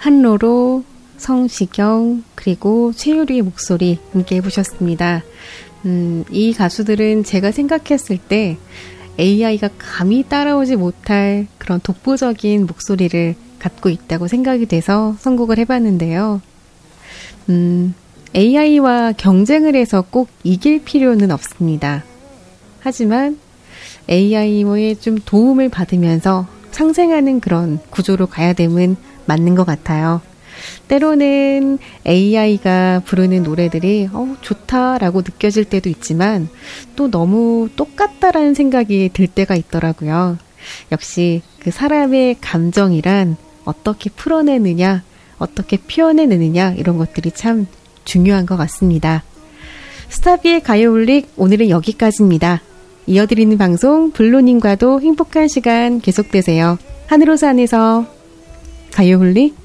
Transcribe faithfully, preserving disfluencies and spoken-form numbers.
한로로, 성시경, 그리고 최유리의 목소리 함께 해보셨습니다. 음, 이 가수들은 제가 생각했을 때 에이아이가 감히 따라오지 못할 그런 독보적인 목소리를 갖고 있다고 생각이 돼서 선곡을 해봤는데요. 음, 에이아이와 경쟁을 해서 꼭 이길 필요는 없습니다. 하지만 에이아이의 좀 도움을 받으면서 상생하는 그런 구조로 가야 됨은 맞는 것 같아요. 때로는 에이아이가 부르는 노래들이 어, 좋다라고 느껴질 때도 있지만 또 너무 똑같다라는 생각이 들 때가 있더라고요. 역시 그 사람의 감정이란 어떻게 풀어내느냐, 어떻게 표현해내느냐 이런 것들이 참 중요한 것 같습니다. 스타비의 가요울릭 오늘은 여기까지입니다. 이어드리는 방송 블루님과도 행복한 시간 계속되세요. 하늘호산에서 가요울릭